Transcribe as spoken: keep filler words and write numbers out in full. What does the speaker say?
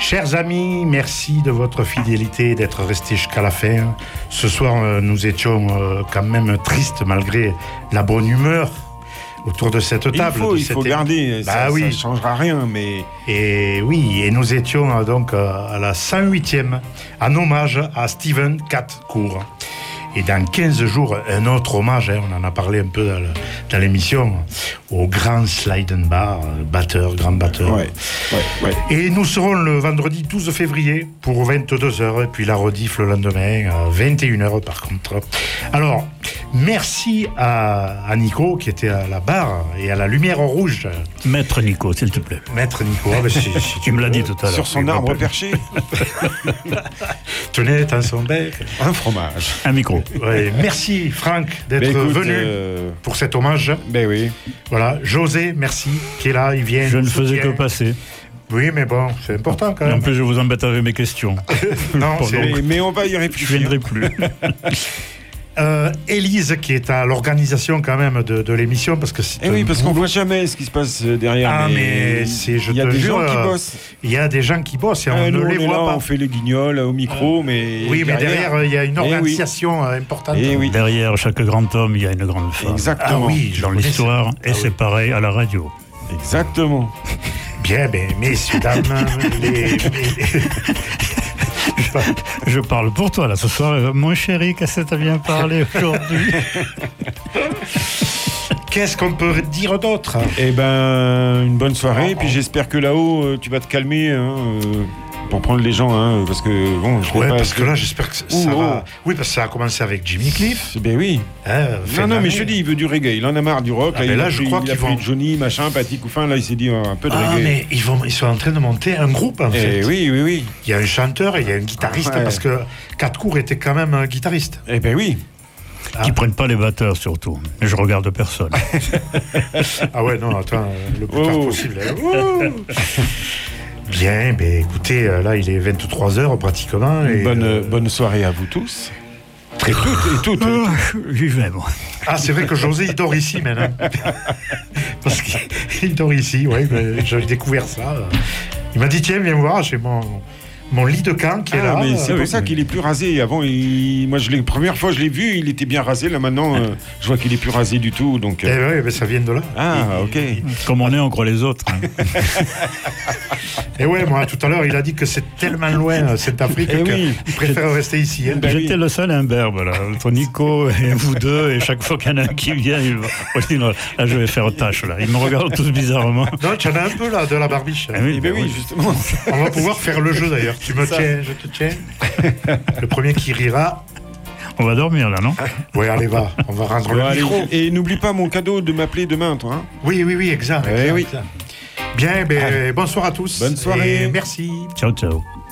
Chers amis, merci de votre fidélité, d'être restés jusqu'à la fin. Ce soir, euh, nous étions euh, quand même tristes malgré la bonne humeur autour de cette table. Il faut, de il cette... faut garder, bah, ça oui. ne changera rien. Mais... Et oui, et nous étions euh, donc euh, à la cent huitième, en hommage à Steven Katkour. Et dans quinze jours, un autre hommage, hein, on en a parlé un peu dans, le, dans l'émission, au grand Slydenbar, batteur, grand batteur. Ouais, ouais, ouais. Et nous serons le vendredi douze février pour vingt-deux heures, et puis la rediff le lendemain à vingt et une heures par contre. Alors, merci à, à Nico qui était à la barre et à la lumière rouge. Maître Nico, s'il te plaît. Maître Nico, ah ben si, si tu me l'as dit tout à l'heure. Sur son arbre perché. Tenez dans son bec un fromage. Un micro. Ouais, merci Franck d'être ben écoute, venu euh... pour cet hommage. Ben oui. Voilà, José, merci, qui est là, il vient. Je ne faisais que passer. Oui, mais bon, c'est important quand même. Et en plus, je vous embête avec mes questions. non, c'est... Mais, mais on va y réfléchir. Je ne viendrai plus. Euh, Élise qui est à l'organisation quand même de, de l'émission parce que c'est eh oui parce qu'on voit jamais ce qui se passe derrière. Ah mais, mais c'est je il y a te des jure, gens qui bossent. Il y a des gens qui bossent et ah, on nous, ne les on voit là, pas. On fait les guignols au micro, mais oui, mais derrière il y a une organisation eh oui. importante. Eh oui. Derrière chaque grand homme, il y a une grande femme. Exactement. Ah oui, dans l'histoire, ah et oui. c'est pareil à la radio. Exactement. Bien, ben, messieurs, dames, les, les... Je parle pour toi là ce soir, mon chéri, qu'est-ce que tu as bien parlé aujourd'hui? Qu'est-ce qu'on peut dire d'autre? Eh ben, une bonne soirée, oh, puis j'espère que là-haut, tu vas te calmer, hein, euh, pour prendre les gens, hein, parce que bon, je ouais, pas parce que là, j'espère que ça Ouh, va. Oh. Oui, parce que ça a commencé avec Jimmy Cliff. Ben oui. Hein, non, non, mais je te dis, il veut du reggae. Il en a marre du rock. Ah, là, mais il là, a je pris, crois il qu'ils a pris vont. Johnny, machin, Paty Couffin. Là, il s'est dit un peu de ah, reggae. mais ils vont, ils sont en train de monter un groupe. En eh fait. oui, oui, oui. Il y a un chanteur et il y a un guitariste ouais. parce que Katkour était quand même un guitariste. Eh ben oui. Ah. Qui prennent pas les batteurs surtout. Je regarde personne. Ah ouais, non, attends, le plus tard oh. possible. Bien, ben écoutez, là il est vingt-trois heures pratiquement. Et bonne, euh... bonne soirée à vous tous. Très toutes et toutes. J'y vais, moi. Ah, c'est vrai que José, il dort ici maintenant. Parce qu'il dort ici, oui, ben, j'ai découvert ça. Il m'a dit, tiens, viens voir, j'ai mon... Mon lit de camp qui est ah, là. Mais c'est euh, pour oui, ça mais... qu'il est plus rasé. Avant, il... moi, je l'ai... première fois, je l'ai vu, il était bien rasé. Là, maintenant, euh, je vois qu'il est plus rasé du tout. Donc, euh... eh oui, mais ça vient de là. Ah, et, ok. Et... Comme on est, on croit les autres. Hein. Et ouais, moi, tout à l'heure, il a dit que c'est tellement loin, cette Afrique, eh qu'il oui. préfère rester ici. Hein. Ben J'étais oui. le seul imberbe, là. Entre Nico et vous deux, et chaque fois qu'il y en a un qui vient, il va... là, je vais faire tâche, là. Ils me regardent tous bizarrement. Non, tu en as un peu, là, de la barbiche. Eh oui, ben oui, justement. On va pouvoir faire le jeu, d'ailleurs. Tu me ça. tiens, je te tiens. Le premier qui rira. On va dormir là, non? Oui, allez, va. On va rendre bon, le allez. micro. Et n'oublie pas mon cadeau de m'appeler demain, toi. Hein. Oui, oui, oui, exact. Eh exact, oui. exact. Bien, ben, bonsoir à tous. Bonne soirée. Et merci. Ciao, ciao.